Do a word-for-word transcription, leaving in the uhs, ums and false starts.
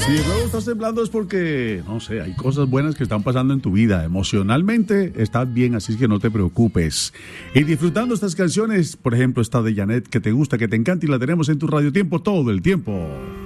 Si de nuevo estás temblando es porque, no sé, hay cosas buenas que están pasando en tu vida. Emocionalmente estás bien, así que no te preocupes. Y disfrutando estas canciones, por ejemplo, esta de Janet, que te gusta, que te encanta y la tenemos en tu Radio Tiempo todo el tiempo.